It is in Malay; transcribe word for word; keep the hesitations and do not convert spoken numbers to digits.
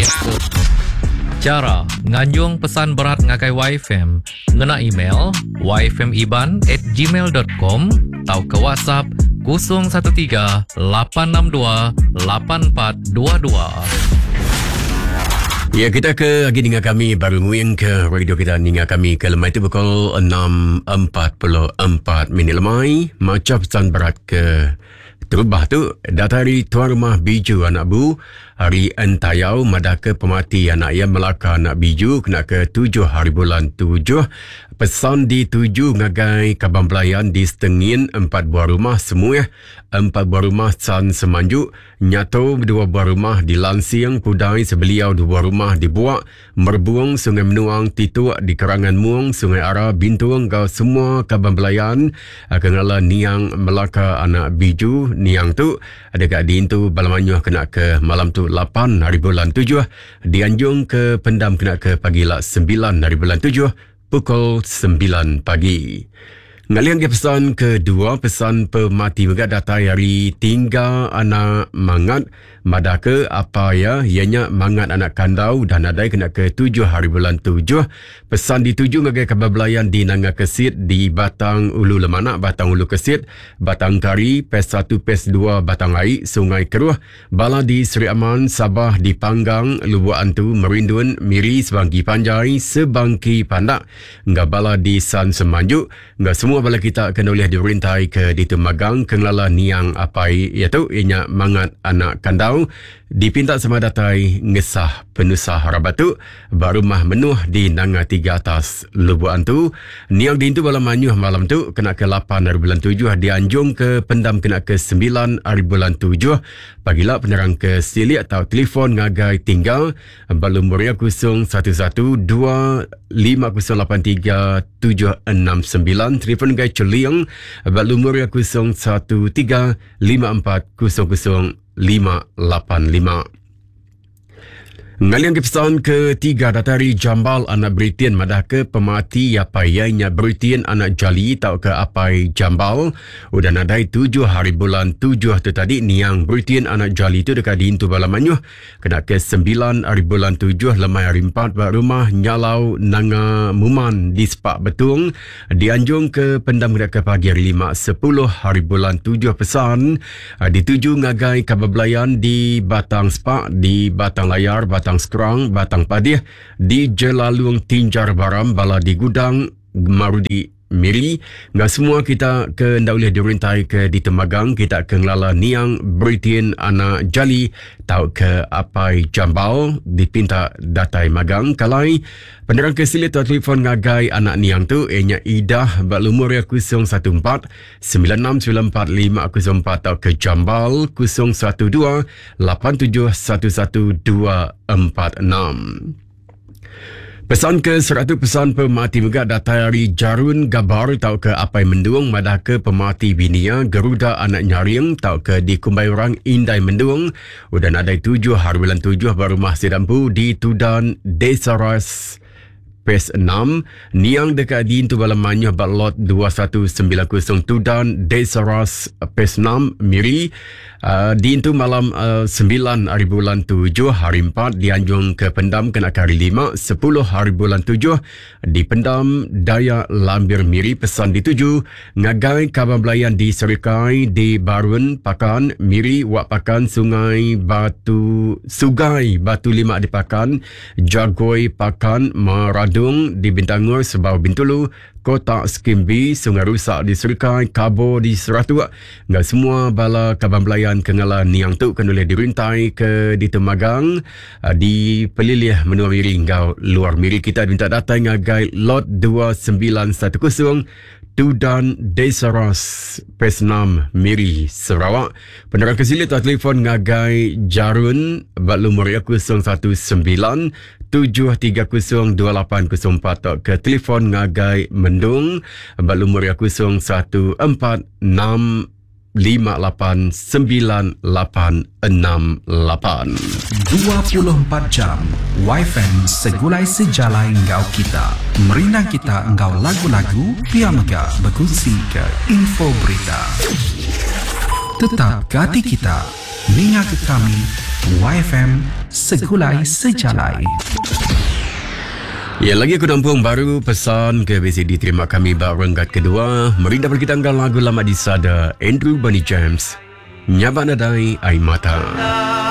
biasa. Cara nganjung pesan berat ngakai Y F M, ngena email y f m iban at gmail dot com atau ke WhatsApp kosong satu tiga lapan enam dua lapan empat dua dua. Ya, kita ke lagi dengan kami baru nguyang ke radio kita dengan kami ke lemai itu pukul enam empat puluh empat minit lemai. Macam pesan berat ke terubah tu datari tuan rumah biju anak bu hari entayau madaka pemati anak yang Melaka anak biju kena ke tujuh hari bulan tujuh. Pesan di tujuh ngagai Kabang Pelayan di Setengin empat buah rumah semua empat buah rumah San Semanjuk Nyato dua buah rumah di Lansing Pudai Sebeliau dua buah rumah di Buak Merbuang Sungai Menuang Tituk di Kerangan Muang Sungai Ara Bintung kau semua Kabang Pelayan kenala Niang Melaka anak biju Niang tu ada kat di itu Balamanyuh kena ke malam tu lapan hari bulan tujuh Dianjung ke Pendam kena ke pagi lah sembilan hari bulan tujuh pukul sembilan pagi. Ngalian ke pesan kedua, pesan pemati megat datai hari tinggal anak mangat madaka apa ya ianya mangat anak kandau dan adai kena ke tujuh hari bulan tujuh. Pesan di tujuh ngagai Kabang Pelayan di Nanga Kesit di Batang Ulu Lemanak Batang Ulu Kesit Batang Kari Pes satu Pes dua Batang Aik Sungai Keruh Bala di Seri Aman Sabah di Panggang Lubuak Antu Merindun Miri Sebangki Panjai Sebangki Pandak ngah bala di San Semanjuk ngah semua bala kita kena boleh dirintai ke di Tumagang kenglala Niang apai iaitu ianya mangat anak kandau dipinta sama datai ngesah penusah rabatu barumah menuh di Nanga Tiga Atas Lubuak Antu Niang di itu malam manyuh malam tu kena ke lapan hari bulan tujuh dianjung ke Pendam kena ke sembilan hari bulan tujuh pagilah penerang ke silik atau telefon ngagai tinggal balum muria kosong satu satu dua lima kosong lapan tiga tujuh enam sembilan telefon gai celiang balum muria kosong satu tiga lima empat kosong kosong lima lapan lima. Ngalian ke pesan ketiga datari Jambal anak Britain madah ke pemati yapainya Britain anak Jali tau ke apai Jambal udah nadai tujuh hari bulan tujuh tu tadi Niang Britain anak Jali tu dekat di Intu Balamanyuh kena ke sembilan hari bulan tujuh lemai hari empat buat rumah Nyalau Nanga Muman di Sepak Betung dianjung ke Pendam kena ke pagi hari lima sepuluh hari bulan tujuh pesan di tujuh ngagai Kabang Pelayan di Batang Sepak di Batang Layar Batang Sekerang, Batang Padih, di Jelalung Tinjar Baram, Bala di Gudang, Marudi Miri. Nggak semua kita ke ndak boleh dirintai ke di Temagang, kita ke ngelala Niang, Britain, anak Jali, tau ke apai Jambal, dipinta datai magang. Kalai, penerang ke silit atau telefon ngagai anak Niang tu, ianya Idah, bak lumur ya kosong satu empat sembilan enam sembilan empat lima kosong empat atau ke Jambal kosong satu dua lapan tujuh satu satu dua empat enam. Pesan ke seratus pesan pemati megat datai hari Jarun Gabar tau ke apai Menduang madah ke pemati Binia Garuda anak Nyaring tau ke di Kumbai-Orang Indai Menduang udah nadai tujuh hari bulan tujuh baru masih dampu di Tudan Desa Ras Pes enam Niang dekat di Intu Balamanyuh Batlot dua satu sembilan kosong Tudan Desa Ras Pes enam Miri uh, di Intu malam uh, sembilan hari bulan tujuh hari empat dianjung ke Pendam kena ke hari lima sepuluh hari bulan tujuh di Pendam Daya Lambir Miri. Pesan di tujuh ngagai Kabang Pelayan di Serikai di Barun Pakan Miri Wak Pakan Sungai Batu Sugai Batu Lima di Pakan Jagoi Pakan Marad di Bintangor, Sebau Bintulu, Kotak Skimbi, Sungai Rusak di Serikai, Kabo di Seratu. Nggak semua bala Kabang Pelayan kengala Niang tu kena boleh dirintai ke di Temagang, di Pelilih Menua Miri hingga luar Miri. Kita minta datang ngagai lot dua sembilan satu kosong Tudan Desa Ras Pes enam Miri Sarawak. Penerang kesilit atau telefon ngagai Jarun bat lumur kosong satu sembilan tujuh tiga kosong dua lapan kosong empat ke telefon ngagai Mendung bat lumur kosong satu empat enam lima lapan sembilan lapan enam lapan. dua puluh empat jam Y F M segulai sejalai engkau kita. Merinang kita engkau lagu-lagu Pia Mega berkongsi ke info berita. Tetap ke hati kita, ninga ke kami Y F M Segulai Sejalai. Ya, lagi aku nampuang baru pesan ke B C D terima kami bak renggat kedua. Merinda berkitangkan lagu lama di sada Andrew Bunny James. Nyabak nadai air mata.